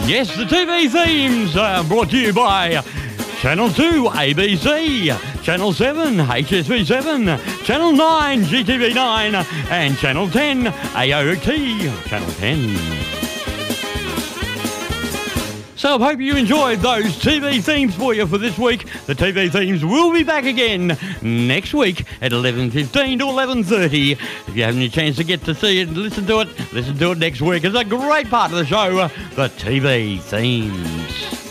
Yes, the TV themes are brought to you by Channel 2 ABC, Channel 7 HSV7, Channel 9 GTV9 and Channel 10 AOT, Channel 10. So I hope you enjoyed those TV themes for you for this week. The TV themes will be back again next week at 11:15 to 11:30. If you have any chance to get to see it and listen to it next week. It's a great part of the show, the TV themes.